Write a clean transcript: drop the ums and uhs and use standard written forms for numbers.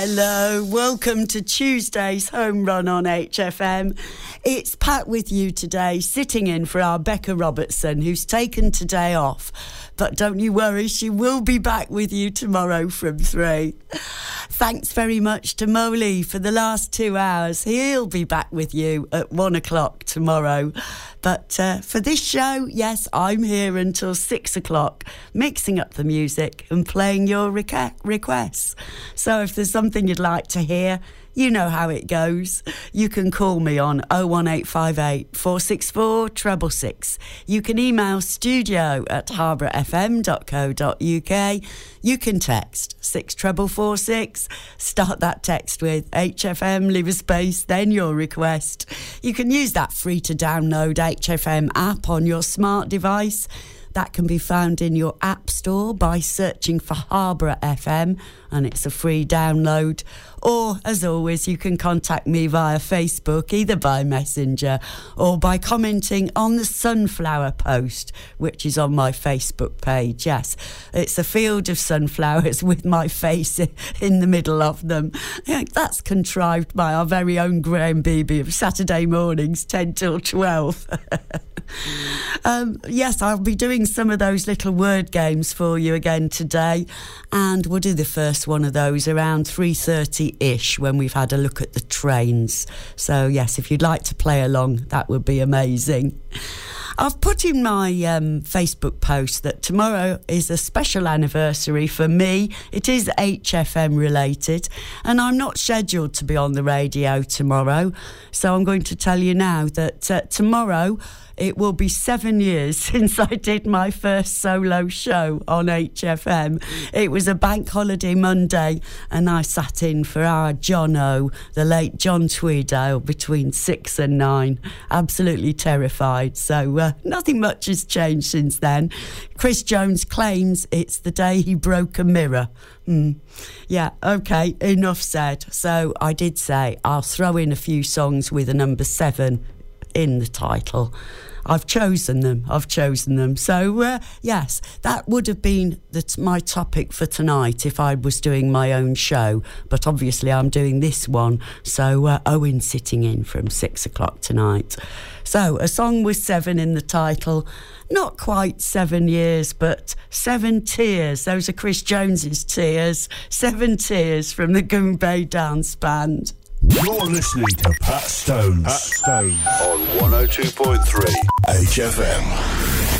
Hello, welcome to Tuesday's Home Run on HFM. It's Pat with you today, sitting in for our Becca Robertson, who's taken today off. But don't you worry, she will be back with you tomorrow from 3. Thanks very much to Molly for the last 2 hours. He'll be back with you at 1 o'clock tomorrow. But for this show, yes, I'm here until 6 o'clock, mixing up the music and playing your requests. So if there's something you'd like to hear, you know how it goes. You can call me on 01858 464 666. You can email studio@harbourfm.co.uk. You can text 64446. Start that text with HFM, leave a space, then your request. You can use that free to download HFM app on your smart device. That can be found in your app store by searching for Harbour FM, and it's a free download. Or, as always, you can contact me via Facebook, either by Messenger or by commenting on the sunflower post, which is on my Facebook page. Yes, it's a field of sunflowers with my face in the middle of them. That's contrived by our very own Graham Beebe of Saturday mornings, 10 till 12. Yes, I'll be doing some of those little word games for you again today, and we'll do the first one of those around 3:30-ish when we've had a look at the trains. So yes, if you'd like to play along, that would be amazing. I've put in my Facebook post that tomorrow is a special anniversary for me. It is HFM related, and I'm not scheduled to be on the radio tomorrow. So I'm going to tell you now that tomorrow it will be 7 years since I did my first solo show on HFM. It was a bank holiday Monday, and I sat in for our John O, the late John Tweedale, between 6 and 9. Absolutely terrified. So nothing much has changed since then. Chris Jones claims it's the day he broke a mirror. Yeah, OK, enough said. So I did say I'll throw in a few songs with a number 7 in the title. I've chosen them. So, yes, that would have been my topic for tonight if I was doing my own show. But obviously I'm doing this one. So Owen's sitting in from 6 o'clock tonight. So a song with 7 in the title. Not quite 7 years, but 7 tears. Those are Chris Jones's tears. 7 tears from the Goombay Dance Band. You're listening to Pat Stones. On 102.3 HFM.